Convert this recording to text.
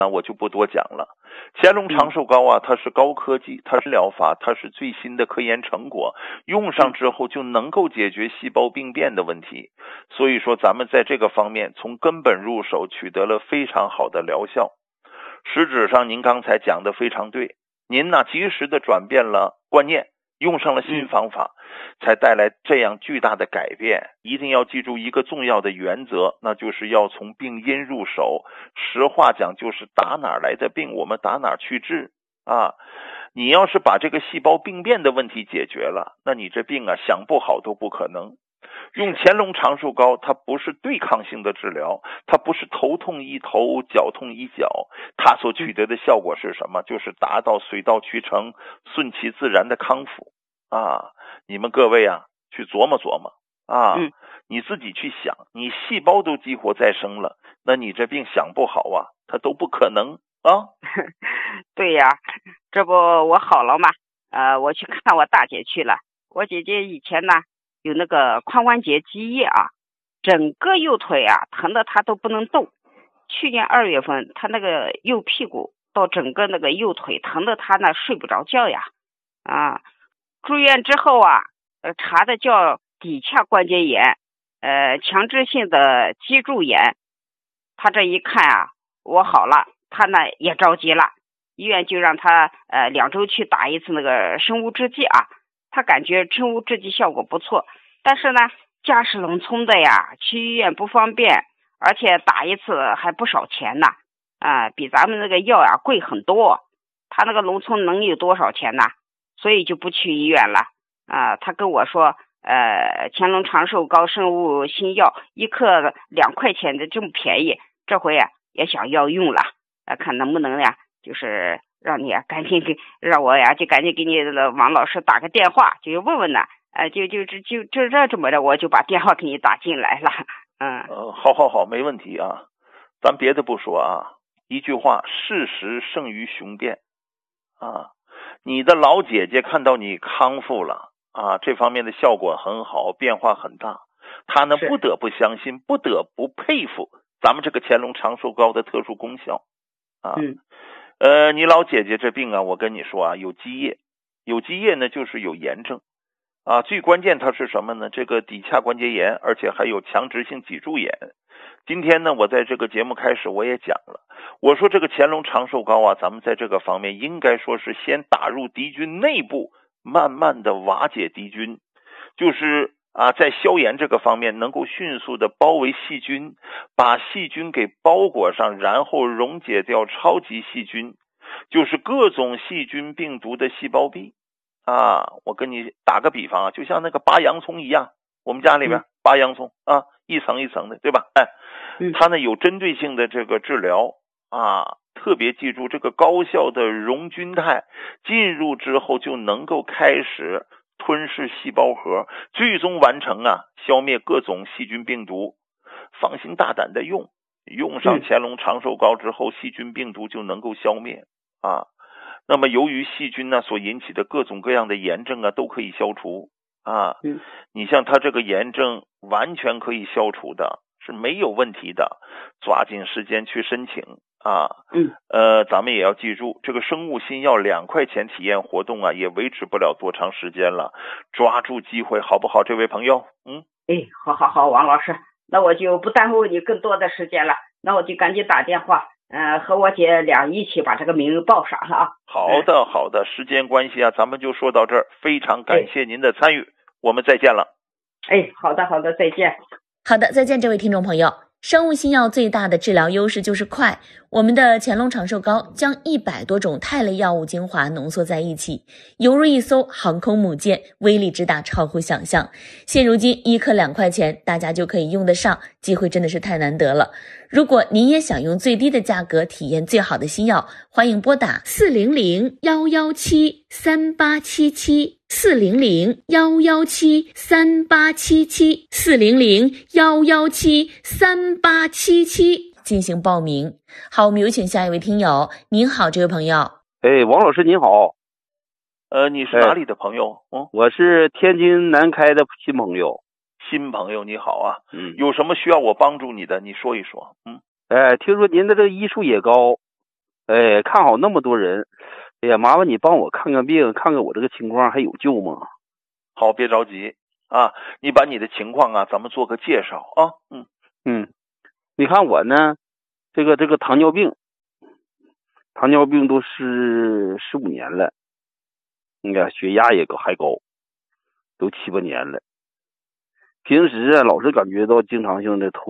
那我就不多讲了。乾隆长寿膏啊，它是高科技，它是疗法，它是最新的科研成果，用上之后就能够解决细胞病变的问题。所以说咱们在这个方面从根本入手，取得了非常好的疗效。实质上您刚才讲的非常对，您呢及时的转变了观念，用上了新方法，才带来这样巨大的改变。一定要记住一个重要的原则，那就是要从病因入手。实话讲，就是打哪来的病，我们打哪去治啊。你要是把这个细胞病变的问题解决了，那你这病啊想不好都不可能。用乾隆长寿膏，它不是对抗性的治疗，它不是头痛医头，脚痛医脚，它所取得的效果是什么？就是达到水到渠成、顺其自然的康复啊！你们各位啊，去琢磨琢磨啊，你自己去想，你细胞都激活再生了，那你这病想不好啊，它都不可能啊！ 对呀，这不我好了嘛？我去看我大姐去了。我姐姐以前呢有那个髋关节积液啊，整个右腿啊疼得她都不能动。去年2月份，她那个右屁股到整个那个右腿疼得她那睡不着觉呀。住院之后啊，查的叫骶髂关节炎，强制性的脊柱炎。她这一看啊，我好了，她呢也着急了，医院就让她2周去打一次那个生物制剂啊。他感觉生物制剂效果不错，但是呢家是农村的呀，去医院不方便，而且打一次还不少钱呢，比咱们那个药呀贵很多。他那个农村能有多少钱呢？所以就不去医院了。他跟我说乾隆长寿膏生物新药1克2块钱的这么便宜，这回啊也想要用了，看能不能呀就是让你赶紧让我呀就赶紧给你的王老师打个电话，就问问呢，就这么着，我就把电话给你打进来了。 好，没问题啊。咱别的不说啊，一句话，事实胜于雄辩啊。你的老姐姐看到你康复了啊，这方面的效果很好，变化很大，她呢不得不相信，不得不佩服咱们这个乾隆长寿膏的特殊功效啊。你老姐姐这病啊，我跟你说啊，有积液，有积液呢就是有炎症啊。最关键它是什么呢？这个骶髂关节炎，而且还有强直性脊柱炎。今天呢，我在这个节目开始我也讲了，我说这个乾隆长寿膏啊，咱们在这个方面应该说是先打入敌军内部，慢慢的瓦解敌军，就是在消炎这个方面能够迅速的包围细菌，把细菌给包裹上，然后溶解掉超级细菌，就是各种细菌病毒的细胞壁我跟你打个比方就像那个拔洋葱一样，我们家里边拔洋葱一层一层的，对吧？它呢有针对性的这个治疗特别记住这个高效的溶菌肽进入之后就能够开始吞噬细胞核，最终完成消灭各种细菌病毒。放心大胆的用上乾隆长寿膏之后，细菌病毒就能够消灭那么由于细菌所引起的各种各样的炎症都可以消除你像它这个炎症完全可以消除的，是没有问题的，抓紧时间去申请咱们也要记住，这个生物新药2块钱体验活动也维持不了多长时间了，抓住机会好不好，这位朋友？ 好，王老师，那我就不耽误你更多的时间了，那我就赶紧打电话和我姐俩一起把这个名报上了好的，时间关系咱们就说到这儿，非常感谢您的参与，我们再见了。 好的，再见。 好的，再见，这位听众朋友。生物新药最大的治疗优势就是快，我们的乾隆长寿膏将100多种肽类药物精华浓缩在一起，犹如一艘航空母舰，威力之大超乎想象。现如今1克2块钱，大家就可以用得上，机会真的是太难得了。如果您也想用最低的价格体验最好的新药，欢迎拨打400-117-3877，400-117-3877，400-117-3877进行报名。好，我们有请下一位听友。您好，这位朋友。 王老师您好。 你是哪里的朋友？ 我是天津南开的新朋友。 新朋友你好有什么需要我帮助你的，你说一说。 听说您的这个医术也高， 哎，看好那么多人，哎呀，麻烦你帮我看看病，看看我这个情况还有救吗？ 好，别着急啊，你把你的情况啊，咱们做个介绍啊。 你看我呢，这个糖尿病都是15年了，你看血压也还高，都7、8年了。平时啊，老是感觉到经常性的头